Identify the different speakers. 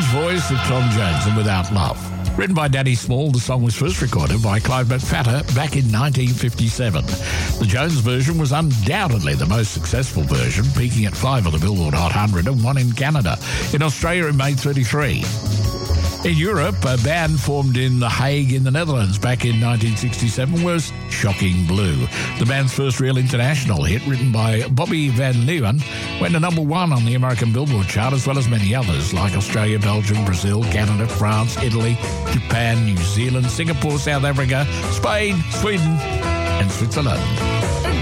Speaker 1: voice of Tom Jones and Without Love. Written by Danny Small, the song was first recorded by Clive McFatter back in 1957. The Jones version was undoubtedly the most successful version, peaking at 5 on the Billboard Hot 100 and 1 in Canada. In Australia, it made 33. In Europe, a band formed in The Hague in the Netherlands back in 1967 was Shocking Blue. The band's first real international hit, written by Bobby Van Leeuwen, went to number 1 on the American Billboard chart, as well as many others like Australia, Belgium, Brazil, Canada, France, Italy, Japan, New Zealand, Singapore, South Africa, Spain, Sweden, and Switzerland.